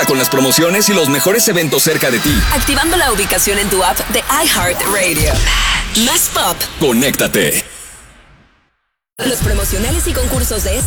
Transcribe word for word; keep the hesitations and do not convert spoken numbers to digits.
con las promociones y los mejores eventos cerca de ti. Activando la ubicación en tu app de iHeartRadio. Más pop. Conéctate. Los promocionales y concursos de este